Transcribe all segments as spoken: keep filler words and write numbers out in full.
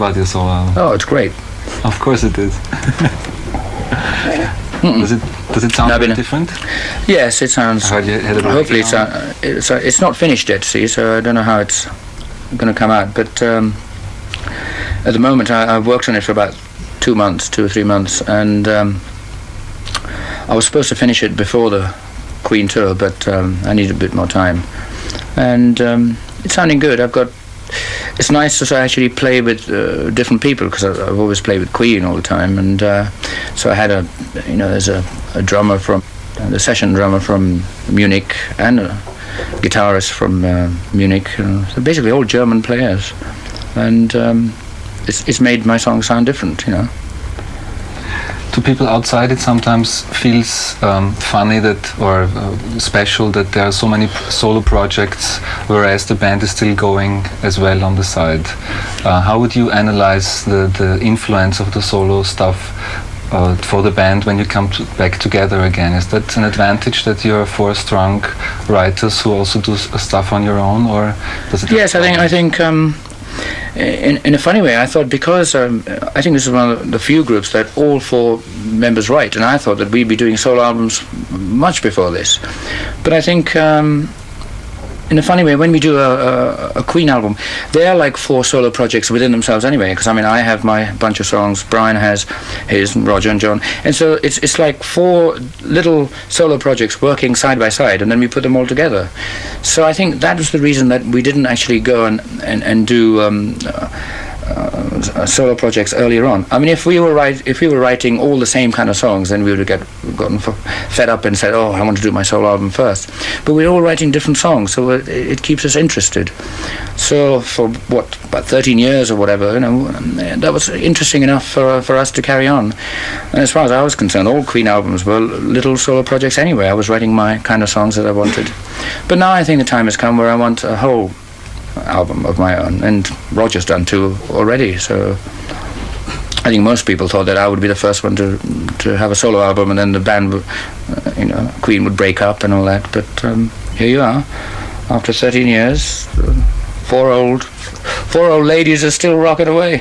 about your solo album? Oh, it's great. Of course it is. Does it does it sound No, very but- different? Yes, it sounds. I heard you had a break Hopefully, it's, down. uh, it's uh, it's not finished yet. See, so I don't know how it's going to come out. But um, at the moment, I, I've worked on it for about two months, two or three months, and um, I was supposed to finish it before the Queen tour, but um, I need a bit more time. And um, it's sounding good. I've got. It's nice to actually play with uh, different people, because I've always played with Queen all the time, and uh, so I had a, you know, there's a, a drummer from, uh, the session drummer from Munich, and a guitarist from uh, Munich, uh, so basically all German players, and um, it's it's made my songs sound different, you know. To people outside, it sometimes feels um, funny that, or uh, special that there are so many p- solo projects, whereas the band is still going as well on the side. Uh, how would you analyze the, the influence of the solo stuff uh, for the band when you come to back together again? Is that an advantage that you're four strong writers who also do s- stuff on your own, or does it? Yes, I think I think. Um, In, in a funny way, I thought, because um, I think this is one of the few groups that all four members write, and I thought that we'd be doing solo albums much before this. But I think, um, in a funny way, when we do a, a, a Queen album, they are like four solo projects within themselves anyway, because I mean, I have my bunch of songs, Brian has his, and Roger and John, and so it's it's like four little solo projects working side by side, and then we put them all together. So I think that was the reason that we didn't actually go and, and, and do um, uh, uh, solo projects earlier on. I mean, if we were write, if we were writing all the same kind of songs, then we would have get gotten f- fed up and said, "Oh, I want to do my solo album first." But we're all writing different songs, so it, it keeps us interested. So for what, about thirteen years or whatever, you know, that was interesting enough for for us to carry on. And as far as I was concerned, all Queen albums were little solo projects anyway. I was writing my kind of songs that I wanted. But now I think the time has come where I want a whole album of my own, and Roger's done two already, so I think most people thought that I would be the first one to to have a solo album, and then the band would, uh, you know, Queen would break up and all that. But um, here you are, after thirteen years, uh, four old four old ladies are still rocking away.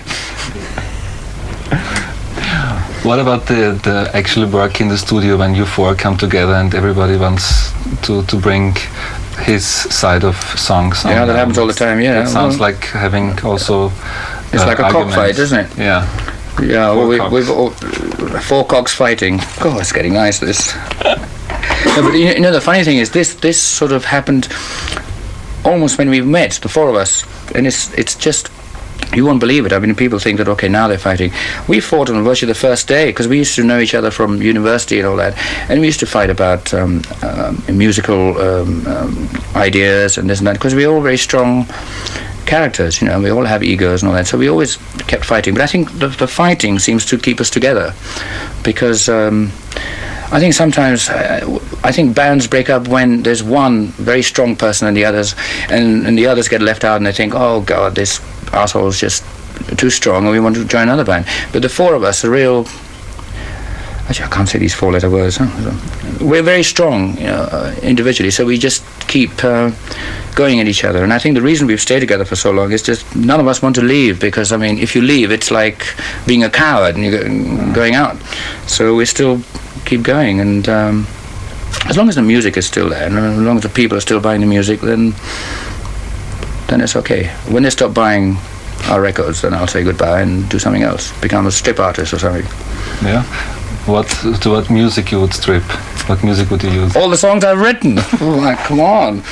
What about the, the actual work in the studio when you four come together and everybody wants to, to bring his side of songs? Yeah, on that the happens all the time, yeah. It sounds Well, like having also it's uh, like a arguments. cockfight, isn't it? Yeah. Yeah, well, Four we, cocks. we've all, four cocks fighting. God, it's getting nice, this. No, but you know, you know, the funny thing is, this this sort of happened almost when we met, the four of us, and it's it's just, you won't believe it. I mean, people think that, okay, now they're fighting. We fought on virtually the first day, because we used to know each other from university and all that, and we used to fight about um, um, musical um, um, ideas and this and that, because we're all very strong characters, you know, we all have egos and all that, so we always kept fighting. But I think the, the fighting seems to keep us together, because um, I think sometimes uh, I think bands break up when there's one very strong person and the others, and, and the others get left out, and they think, oh God, this asshole's just too strong, and we want to join another band. But the four of us are real. Actually, I can't say these four-letter words. Huh? We're very strong, you know, uh, individually, so we just keep uh, going at each other. And I think the reason we've stayed together for so long is just none of us want to leave, because, I mean, if you leave, it's like being a coward and you're go- going out. So we still keep going, and um, as long as the music is still there, and as long as the people are still buying the music, then then it's okay. When they stop buying our records, then I'll say goodbye and do something else, become a strip artist or something. Yeah. What to what music you would strip? What music would you use? All the songs I've written. Oh, like, come on.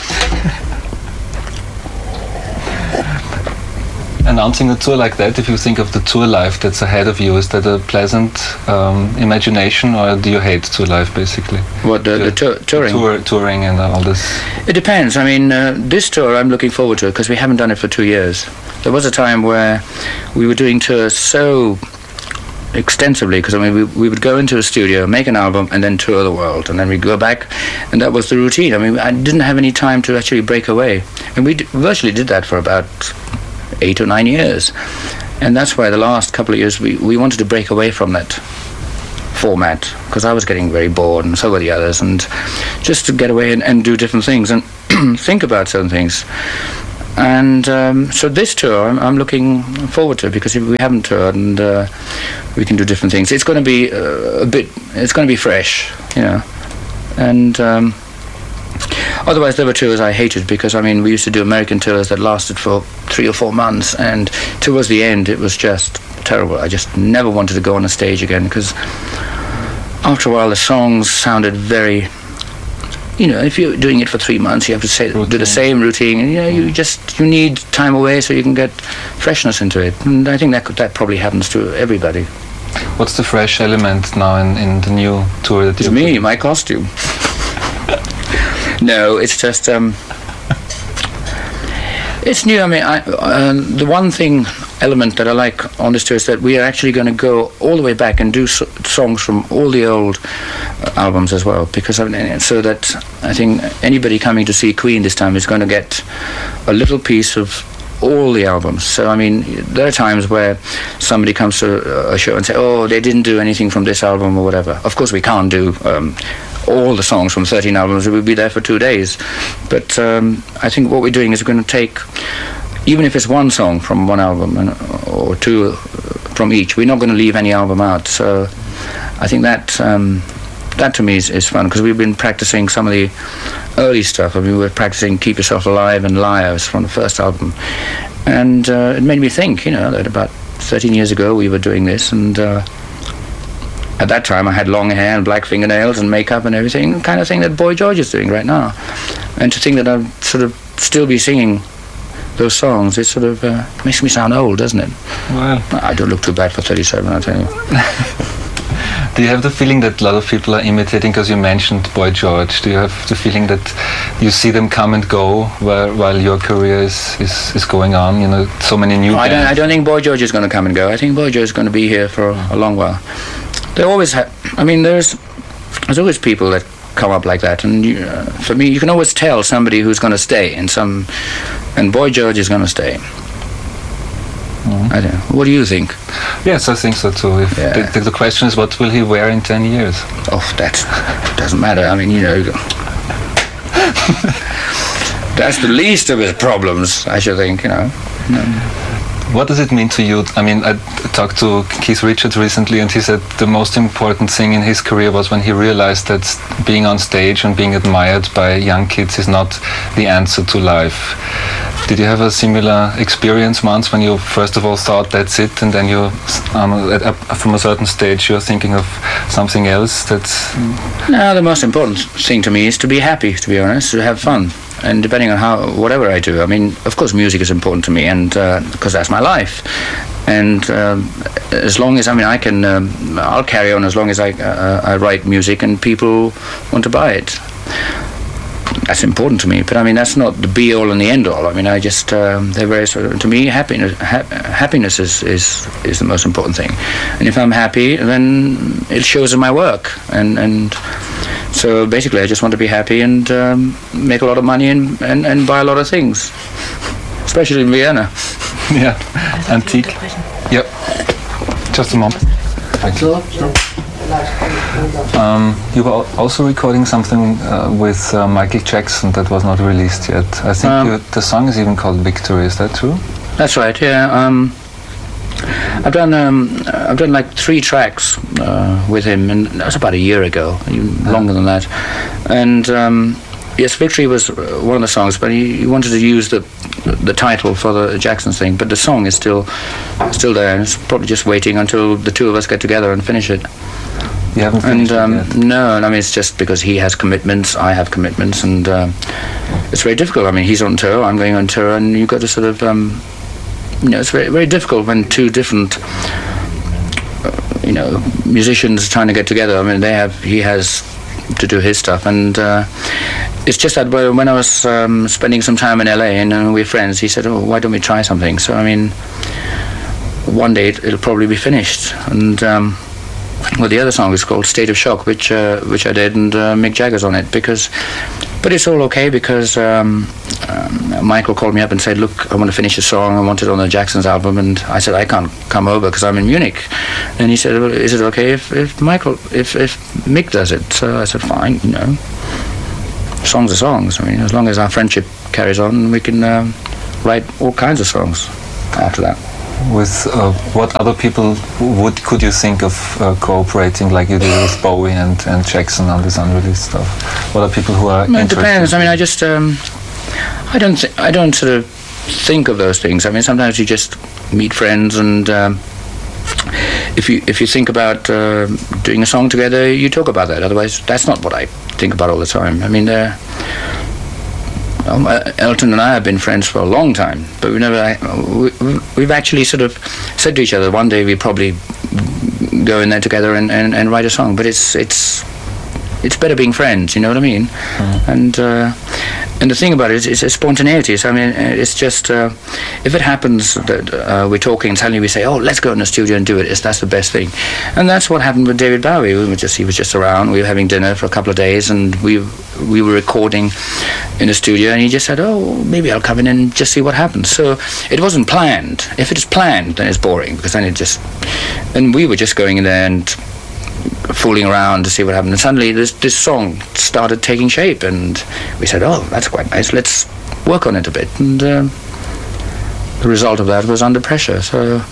Announcing a tour like that, if you think of the tour life that's ahead of you, is that a pleasant um, imagination, or do you hate tour life basically? What, the, the tour, touring? Tour, touring and all this. It depends. I mean, uh, this tour I'm looking forward to, because we haven't done it for two years. There was a time where we were doing tours so extensively, because I mean, we, we would go into a studio, make an album, and then tour the world, and then we'd go back, and that was the routine. I mean, I didn't have any time to actually break away, and we d- virtually did that for about eight or nine years, and that's why the last couple of years we, we wanted to break away from that format, because I was getting very bored, and so were the others, and just to get away and, and do different things and think about certain things. And um, so this tour, I'm, I'm looking forward to, because we haven't toured, and uh, we can do different things. It's going to be uh, a bit. It's going to be fresh, you know. And um, otherwise, there were tours I hated, because I mean, we used to do American tours that lasted for three or four months, and towards the end, it was just terrible. I just never wanted to go on a stage again, because after a while, the songs sounded very. You know, if you're doing it for three months, you have to say, do the same routine, and you know, you just you need time away so you can get freshness into it. And I think that could, that probably happens to everybody. What's the fresh element now in, in the new tour that it's you? Me, my costume. No, it's just um, it's new. I mean, I, uh, the one thing element that I like on this tour is that we are actually going to go all the way back and do so songs from all the old uh, albums as well, because I mean, so that I think anybody coming to see Queen this time is going to get a little piece of all the albums. So I mean, there are times where somebody comes to a show and say, oh, they didn't do anything from this album or whatever. Of course we can't do um, all the songs from thirteen albums. We'll be there for two days. But um, I think what we're doing is we're going to take, even if it's one song from one album and, or two from each, we're not going to leave any album out. So I think that um, that to me is, is fun, because we've been practicing some of the early stuff. I mean, we were practicing Keep Yourself Alive and Liars from the first album. And uh, it made me think, you know, that about thirteen years ago we were doing this, and uh, at that time I had long hair and black fingernails and makeup and everything, the kind of thing that Boy George is doing right now. And to think that I'll sort of still be singing those songs, it sort of uh, makes me sound old, doesn't it? Well, I don't look too bad for thirty-seven, I'll tell you. Do you have the feeling that a lot of people are imitating, because you mentioned Boy George, do you have the feeling that you see them come and go while, while your career is, is, is going on? You know, so many new no, I don't, bands. I don't think Boy George is going to come and go. I think Boy George is going to be here for a, a long while. They always have, I mean, there's, there's always people that come up like that, and you, uh, for me, you can always tell somebody who's going to stay, and some, and Boy George is going to stay. Mm-hmm. I don't know. What do you think? Yes, I think so too. If yeah. the, the question is, what will he wear in ten years? Oh, that doesn't matter. I mean, you know, that's the least of his problems, I should think, you know. No. What does it mean to you? I mean, I talked to Keith Richards recently, and he said the most important thing in his career was when he realized that being on stage and being admired by young kids is not the answer to life. Did you have a similar experience once, when you first of all thought that's it, and then you, um, at, uh, from a certain stage, you're thinking of something else? That's no, the most important thing to me is to be happy, to be honest, to have fun. And depending on how, whatever I do, I mean, of course music is important to me, and uh, because that's my life. And um, as long as, I mean, I can, um, I'll carry on as long as I, uh, I write music and people want to buy it. That's important to me, but I mean, that's not the be-all and the end-all. I mean, I just, um, they're very, sort of, to me, happiness ha- happiness is, is, is the most important thing. And if I'm happy, then it shows in my work. And, and so basically, I just want to be happy and um, make a lot of money and, and, and buy a lot of things, especially in Vienna. Yeah, antique. Yep. Just a moment. Thank you. Um, you were also recording something uh, with uh, Michael Jackson that was not released yet. I think um, you, the song is even called Victory. Is that true? That's right. Yeah. Um, I've done um, I've done like three tracks uh, with him, and that was about a year ago, even longer than that. And um, yes, Victory was one of the songs, but he, he wanted to use the the title for the Jackson thing. But the song is still still there, and it's probably just waiting until the two of us get together and finish it. You haven't finished and um, it yet? No, I mean, it's just because he has commitments, I have commitments, and um, it's very difficult. I mean, he's on tour, I'm going on tour, and you've got to sort of, um, you know, it's very very difficult when two different, uh, you know, musicians are trying to get together. I mean, they have, he has to do his stuff, and uh, it's just that when I was um, spending some time in L A and uh, we're friends, he said, oh, why don't we try something? So, I mean, one day it, it'll probably be finished, and um, well, the other song is called State of Shock, which uh, which I did, and uh, Mick Jagger's on it, because, but it's all okay, because um, um, Michael called me up and said, look, I want to finish a song, I want it on the Jackson's album, and I said, I can't come over because I'm in Munich. And he said, well, is it okay if, if Michael, if, if Mick does it? So I said, fine, you know, songs are songs. I mean, as long as our friendship carries on, we can um, write all kinds of songs after that. With uh, what other people would could you think of uh, cooperating like you did with Bowie and, and Jackson on this unreleased stuff? What are people who are Well, it interested? depends. I mean, I just um, I don't th- I don't sort of think of those things. I mean, sometimes you just meet friends, and um, if you if you think about uh, doing a song together, you talk about that. Otherwise, that's not what I think about all the time. I mean, uh, um, uh, Elton and I have been friends for a long time, but we never we, we've actually sort of said to each other, one day we probably go in there together and, and, and write a song. But it's it's it's better being friends, you know what I mean? Mm. And uh, and the thing about it is, it's a spontaneity. So I mean, it's just uh, if it happens that uh, we're talking and suddenly we say, "Oh, let's go in the studio and do it," it's, that's the best thing. And that's what happened with David Bowie. We were just he was just around. We were having dinner for a couple of days, and we we were recording in the studio. And he just said, "Oh, maybe I'll come in and just see what happens." So it wasn't planned. If it is planned, then it's boring, because then it just. And we were just going in there and fooling around to see what happened, and suddenly this this song started taking shape, and we said, "Oh, that's quite nice. Let's work on it a bit." And uh, the result of that was Under Pressure. So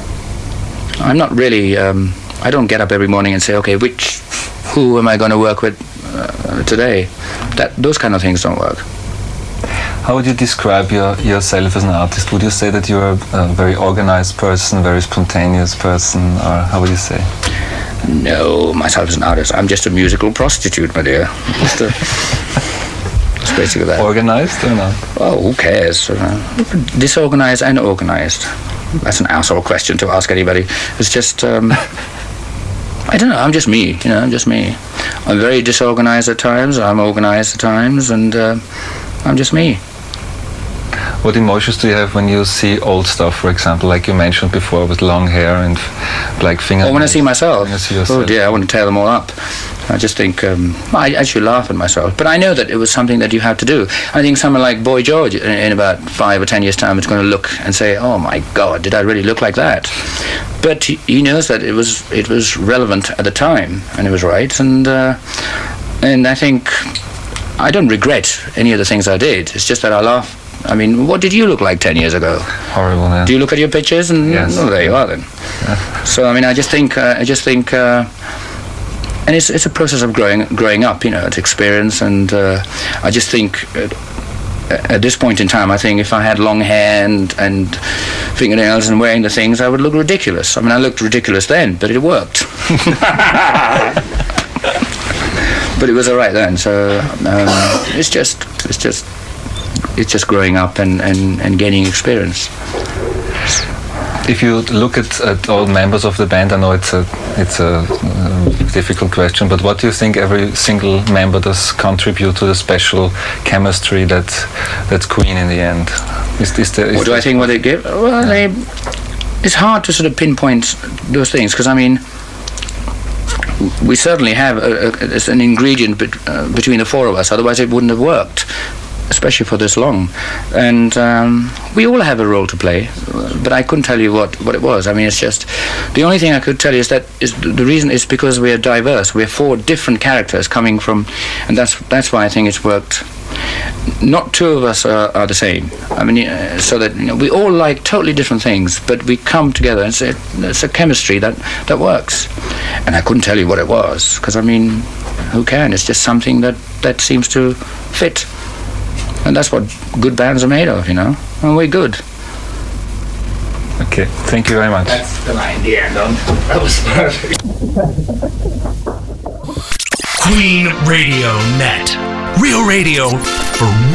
I'm not really. Um, I don't get up every morning and say, "Okay, which, who am I going to work with uh, today?" That those kind of things don't work. How would you describe your, yourself as an artist? Would you say that you're a, a very organized person, very spontaneous person, or how would you say? No, myself as an artist, I'm just a musical prostitute, my dear. Just a, that's basically that. Organized or not? Oh, who cares? Uh, disorganized and organized. That's an asshole question to ask anybody. It's just, um, I don't know, I'm just me, you know, I'm just me. I'm very disorganized at times, I'm organized at times, and uh, I'm just me. What emotions do you have when you see old stuff, for example, like you mentioned before, with long hair and black fingernails? Oh, when I see myself? When I see yourself. Oh dear, I want to tear them all up. I just think, um, I actually laugh at myself. But I know that it was something that you had to do. I think someone like Boy George, in, in about five or ten years' time, is going to look and say, "Oh my God, did I really look like that?" But he, he knows that it was it was relevant at the time, and it was right. And uh, and I think I don't regret any of the things I did. It's just that I laugh. I mean, what did you look like ten years ago? Horrible, yeah. Do you look at your pictures? And yes. Oh, there you are then. Yeah. So I mean, I just think, uh, I just think, uh, and it's it's a process of growing growing up, you know, it's experience, and uh, I just think at, at this point in time, I think if I had long hair and and fingernails and wearing the things, I would look ridiculous. I mean, I looked ridiculous then, but it worked. But it was all right then. So um, it's just it's just. It's just growing up and, and, and gaining experience. If you look at, at all members of the band, I know it's a it's a uh, difficult question, but what do you think every single member does contribute to the special chemistry that that's Queen in the end? Is, is there, is what do I think what they give? Well, yeah. they, it's hard to sort of pinpoint those things, because I mean, we certainly have a, a, an ingredient be, uh, between the four of us, otherwise it wouldn't have worked, especially for this long. And um, we all have a role to play, but I couldn't tell you what, what it was. I mean, it's just, the only thing I could tell you is that is the reason is because we are diverse. We're four different characters coming from, and that's that's why I think it's worked. Not two of us are, are the same. I mean, uh, so that, you know, we all like totally different things, but we come together, and it's a, it's a chemistry that, that works. And I couldn't tell you what it was, because I mean, who can? It's just something that, that seems to fit. And that's what good bands are made of, you know. And we're good. Okay, thank you very much. That's the line, the end on. That was perfect. Queen Radio Net. Real radio for